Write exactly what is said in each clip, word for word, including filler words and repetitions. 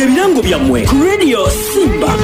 wulira ebirango byammwe ku Radio Simba.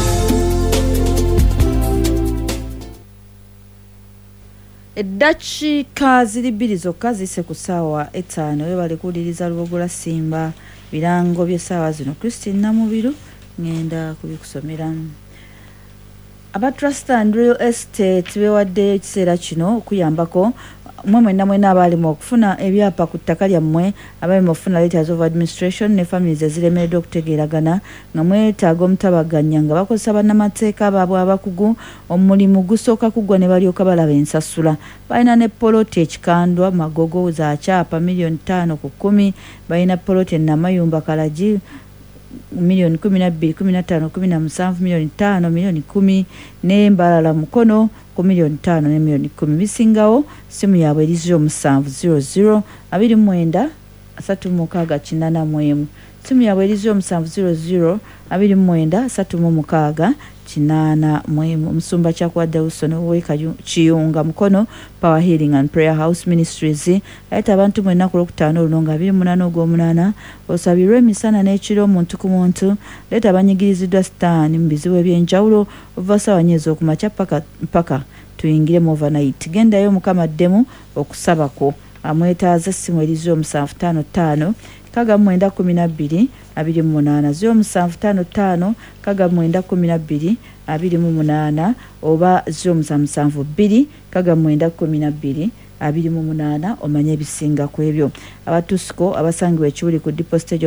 Eddakiika ziri bbiri zokka zise ku ssaawa etaano we bali kuwuliriza Lubogola Simba birango by'essaawa zino. Christine Namubiru ngenda kubikusomera. Aba Trust and Real Estate bewadde ekiseera kino okuyambako mwe mwenna mwenna abali mu okufuna ebyapa ku ttaka lyammwe abali mu okufuna letters of administration ne families eziremereddwa okutegeeragana nga mwetaaga omutabaganya nga bakozesa bannamateeka baabwe abakugu omulimu gusooka kuggwa ne balyoka balaba ensasula. Balina ne poloti ekikandwa Magogo za kyapa miliyoni ttaano ku kkumi, balina poloti e Namayumba Kalagi milioni kumi na bbiri kumi na ttaano kumi na musanvu miliyoni ttaano miliyoni kumi ne Mbalala Mukono ku miliyoni ttaano ne miliyoni kumi. Bisingawo simu yaabwe eri zero musanvu zero zero abiri mu mwenda asatu mu mukaaga kinaana mu emu. Simu yaabwe eri zero musanvu zero zero abiri mu mwenda asatu mu mukaaga kinaana mu emu. Omusumba Kyakwadde Wilson ow'eka Kiyunga Mukono Power Healing and Prayer House Ministries ayita abantu mwenna ku Lwokutaano luno nga abiri mu munaana ogw'omunaana osabirwe emisana n'ekiro omuntu ku muntu. Leeta abanyigiriziddwa sitaani mu bizibu eby'enjawulo okuva ssaawa nnya ez'okumakya paka mpaka tuyingire mu overnight. Gendayo Mukama addemu okusabako. Amwetaaza essimu eri zero musanvu ttaano ttaano kaga mwenda kumi na bbiri abiri mu munaana zero musanvu ttaano ttaano kaga mwenda kumi na bbiri abiri mu munaana oba zero musanvu musanvu bbiri kaga mwenda kumi na bbiri abiri mu munaana omanye ebisinga ku ebyo. Abatusko abasangibwa ekiwuli ku deposit